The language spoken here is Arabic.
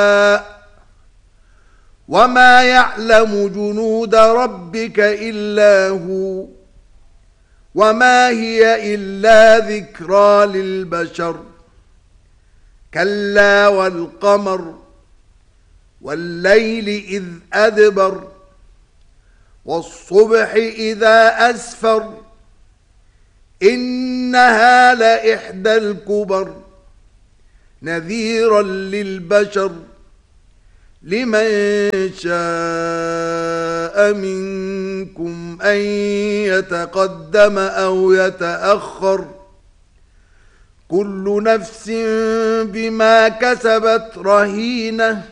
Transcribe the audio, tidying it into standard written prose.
وما يعلم جنود ربك إلا هو وما هي إلا ذكرى للبشر كلا والقمر والليل إذ أدبر والصبح إذا أسفر إنها لإحدى الكبر نذيرا للبشر لمن شاء منكم أن يتقدم أو يتأخر كل نفس بما كسبت رهينة